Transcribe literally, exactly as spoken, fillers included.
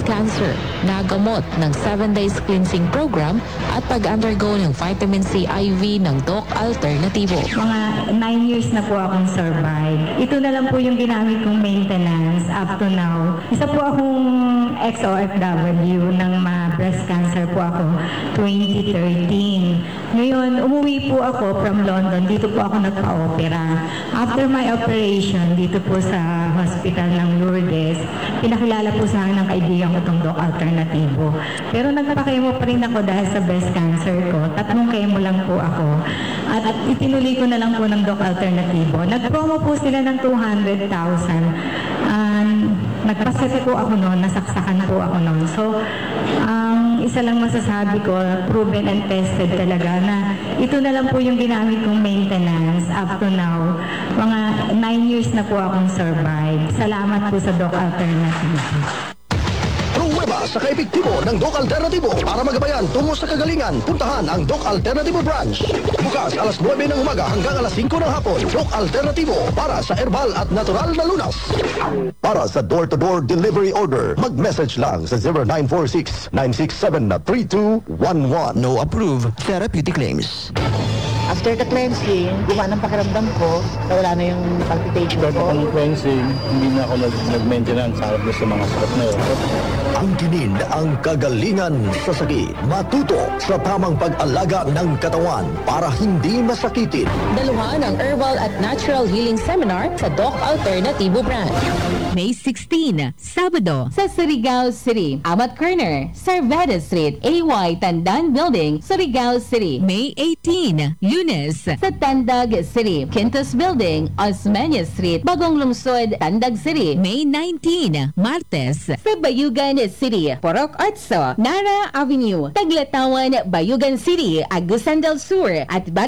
cancer, nagamot ng seven days cleansing program at pag-undergo ng vitamin C I V ng Doc Alternativo. Mga nine years na po akong survive. Ito na lang po yung ginamit kong maintenance up to now. Isa po akong ex O F W ng mga breast cancer po ako twenty thirteen. Ngayon, umuwi po ako from London. Dito po ako nagpa-opera. After my operation, dito po sa hospital ng Lourdes, pinakilala po sa akin ng kaibigan ko itong Doc Alternativo. Pero nagpakemo pa rin ako dahil sa breast cancer ko. Tatlong chemo lang po ako. At, at itinuloy ko na lang po ng Doc Alternativo. Nag-promo po sila ng two hundred thousand. Um, nagpaset po ako noon, nasaksakan po ako noon. So, ang um, isa lang masasabi ko, proven and tested talaga na ito na lang po yung ginamit kong maintenance up to now. Mga nine years na po akong survive. Salamat po sa Doc Alternativo. Pruweba sa kaepektibo ng Doc Alternativo para magabayan tungo sa kagalingan. Puntahan ang Doc Alternativo branch. Bukas alas nuwebe ng umaga hanggang alas singko ng hapon. Doc Alternativo para sa herbal at natural na lunas. Para sa door-to-door delivery order, mag-message lang sa zero nine four six, nine six seven, three two one one. No approved therapeutic claims. After the cleansing, gumana ang pakiramdam ko, nawala na yung palpitation After ko. the cleansing, hindi na ako nag- nag-maintenance sa sa mga sakit na yun. Ang tinin ang kagalingan sa sakit. Matuto sa tamang pag-alaga ng katawan para hindi masakitin. Daluhan ang Herbal at Natural Healing Seminar sa Doc Alternativo branch. May sixteen, Sabado, sa Surigao City. Amat Corner, Cerveda Street, A Y Tandan Building, Surigao City. May eighteen, Lunes, sa Tandag City. Quintus Building, Osmeña Street, Bagong Lungsod, Tandag City. May nineteen, Martes, sa Bayugan City. Porok Otso, Nara Avenue, Taglatawan, Bayugan City, Agusan del Sur, at